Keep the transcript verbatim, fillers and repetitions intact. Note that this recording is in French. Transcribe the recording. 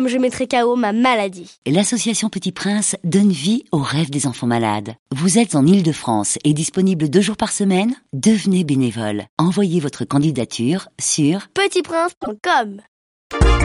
Je mettrai K O ma maladie. L'association Petit Prince donne vie aux rêves des enfants malades. Vous êtes en Île-de-France et disponible deux jours par semaine? Devenez bénévole. Envoyez votre candidature sur petit prince point com.